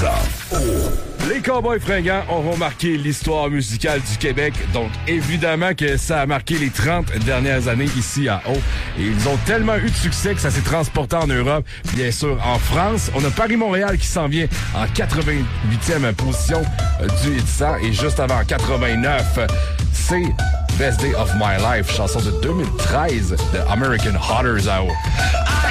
ça. Oh. Les Cowboys fringants auront marqué l'histoire musicale du Québec, donc évidemment que ça a marqué les 30 dernières années ici à Haut. Et ils ont tellement eu de succès que ça s'est transporté en Europe, bien sûr en France. On a Paris-Montréal qui s'en vient en 88e position du Hit 100 et juste avant 89, c'est Best Day of My Life, chanson de 2013 de American Hotters à Haut.